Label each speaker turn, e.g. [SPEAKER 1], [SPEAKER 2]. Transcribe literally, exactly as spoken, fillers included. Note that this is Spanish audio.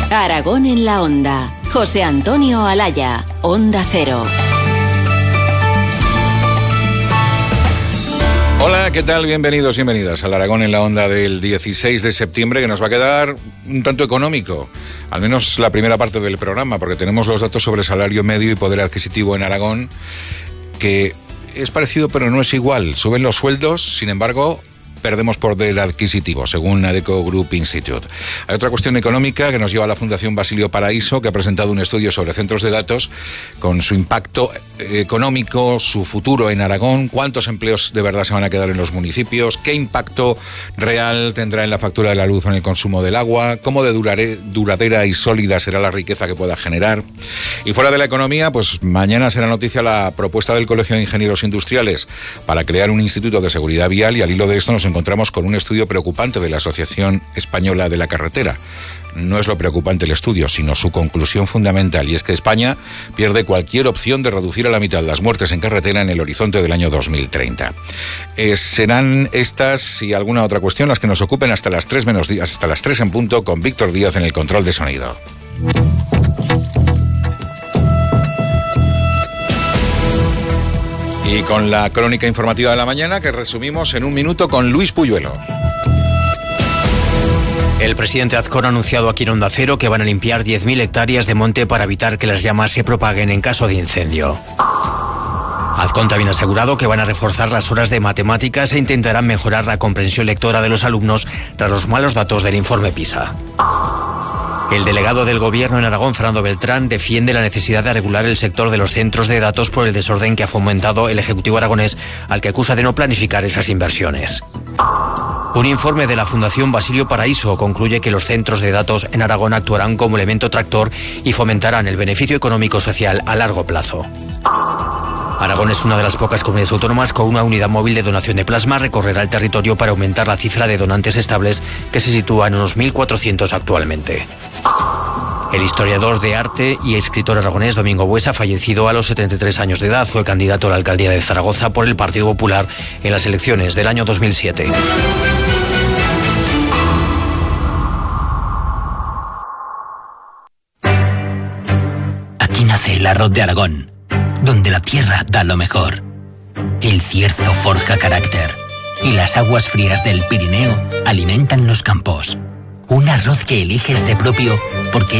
[SPEAKER 1] Aragón en la Onda. José Antonio Alaya, Onda Cero.
[SPEAKER 2] Hola, ¿qué tal? Bienvenidos, bienvenidas al Aragón en la Onda del dieciséis de septiembre, que nos va a quedar un tanto económico, al menos la primera parte del programa, porque tenemos los datos sobre salario medio y poder adquisitivo en Aragón, que es parecido pero no es igual. Suben los sueldos, sin embargo, perdemos poder adquisitivo, según Adecco Group Institute. Hay otra cuestión económica que nos lleva a la Fundación Basilio Paraíso, que ha presentado un estudio sobre centros de datos con su impacto económico, su futuro en Aragón, cuántos empleos de verdad se van a quedar en los municipios, qué impacto real tendrá en la factura de la luz o en el consumo del agua, cómo de durare, duradera y sólida será la riqueza que pueda generar. Y fuera de la economía, pues mañana será noticia la propuesta del Colegio de Ingenieros Industriales para crear un instituto de seguridad vial, y al hilo de esto nos encontramos con un estudio preocupante de la Asociación Española de la Carretera. No es lo preocupante el estudio, sino su conclusión fundamental, y es que España pierde cualquier opción de reducir a la mitad las muertes en carretera en el horizonte del año dos mil treinta. Eh, serán estas y alguna otra cuestión las que nos ocupen hasta las tres menos días, hasta las tres en punto, con Víctor Díaz en el control de sonido. Y con la crónica informativa de la mañana, que resumimos en un minuto con Luis Puyuelo.
[SPEAKER 3] El presidente Azcón ha anunciado aquí en Onda Cero que van a limpiar diez mil hectáreas de monte para evitar que las llamas se propaguen en caso de incendio. Azcón también ha asegurado que van a reforzar las horas de matemáticas e intentarán mejorar la comprensión lectora de los alumnos tras los malos datos del informe PISA. El delegado del Gobierno en Aragón, Fernando Beltrán, defiende la necesidad de regular el sector de los centros de datos por el desorden que ha fomentado el Ejecutivo aragonés, al que acusa de no planificar esas inversiones. Un informe de la Fundación Basilio Paraíso concluye que los centros de datos en Aragón actuarán como elemento tractor y fomentarán el beneficio económico-social a largo plazo. Aragón es una de las pocas comunidades autónomas con una unidad móvil de donación de plasma. Recorrerá el territorio para aumentar la cifra de donantes estables, que se sitúa en unos mil cuatrocientos actualmente. El historiador de arte y escritor aragonés Domingo Buesa, fallecido a los setenta y tres años de edad, fue candidato a la alcaldía de Zaragoza por el Partido Popular en las elecciones del año dos mil siete.
[SPEAKER 4] Aquí nace el arroz de Aragón, donde la tierra da lo mejor. El cierzo forja carácter y las aguas frías del Pirineo alimentan los campos. Un arroz que eliges de propio porque